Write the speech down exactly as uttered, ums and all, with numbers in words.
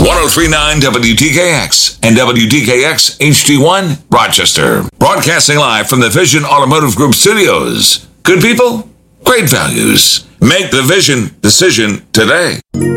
oh three point nine W D K X and W D K X H D one, Rochester. Broadcasting live from the Vision Automotive Group studios. Good people, great values. Make the Vision decision today.